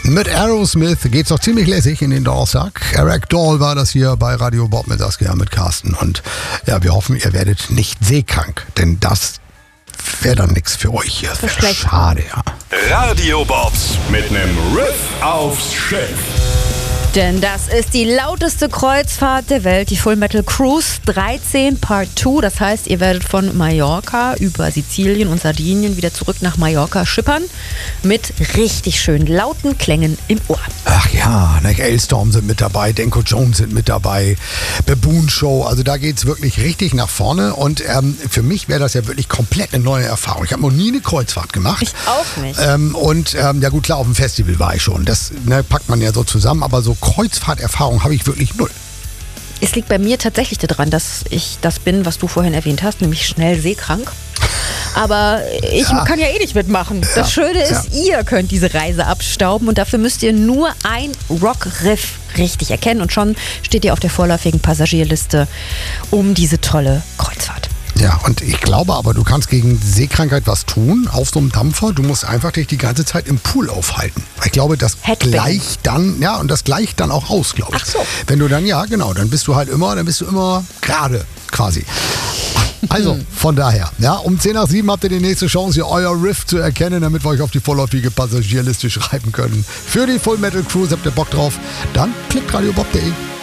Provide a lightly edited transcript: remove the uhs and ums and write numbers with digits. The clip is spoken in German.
Mit Aerosmith geht's doch ziemlich lässig in den Donnerstag. Eric Dahl war das hier bei Radio Bob mit Saskia mit Carsten. Und ja, wir hoffen, ihr werdet nicht seekrank, denn das wäre dann nichts für euch hier. Das wäre schade, ja. Radio Bobs mit nem Riff aufs Schiff. Denn das ist die lauteste Kreuzfahrt der Welt, die Full Metal Cruise 13 Part 2. Das heißt, ihr werdet von Mallorca über Sizilien und Sardinien wieder zurück nach Mallorca schippern mit richtig schön lauten Klängen im Ohr. Ach ja, Hailstorm sind mit dabei, Denko Jones sind mit dabei, Baboon Show, also da geht's wirklich richtig nach vorne und für mich wäre das ja wirklich komplett eine neue Erfahrung. Ich habe noch nie eine Kreuzfahrt gemacht. Ich auch nicht. Ja gut, klar, auf dem Festival war ich schon, das packt man ja so zusammen, aber so Kreuzfahrterfahrung habe ich wirklich null. Es liegt bei mir tatsächlich daran, dass ich das bin, was du vorhin erwähnt hast, nämlich schnell seekrank. Aber ich kann ja eh nicht mitmachen. Das Schöne ist, ihr könnt diese Reise abstauben und dafür müsst ihr nur ein Rockriff richtig erkennen und schon steht ihr auf der vorläufigen Passagierliste um diese tolle Kreuzfahrt. Ja, und ich glaube aber, du kannst gegen Seekrankheit was tun auf so einem Dampfer. Du musst einfach dich die ganze Zeit im Pool aufhalten. Ich glaube, das gleicht dann, das gleicht dann auch aus, glaube ich. Ach so. Wenn du dann, dann bist du immer gerade quasi. Also, von daher, um 10 nach 7 habt ihr die nächste Chance, hier euer Riff zu erkennen, damit wir euch auf die vorläufige Passagierliste schreiben können. Für die Full Metal Cruise habt ihr Bock drauf? Dann klickt radiobob.de.